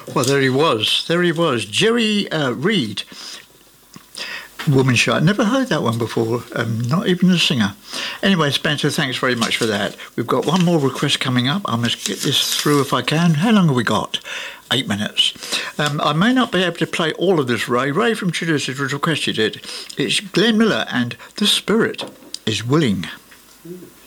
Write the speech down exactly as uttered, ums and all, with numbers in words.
Well, there he was. There he was. Jerry uh, Reed. Woman Shy. Never heard that one before. Um, not even the singer. Anyway, Spencer, thanks very much for that. We've got one more request coming up. I must get this through if I can. How long have we got? Eight minutes. Um, I may not be able to play all of this, Ray. Ray from Tudors has requested it. It's Glenn Miller and The Spirit is Willing.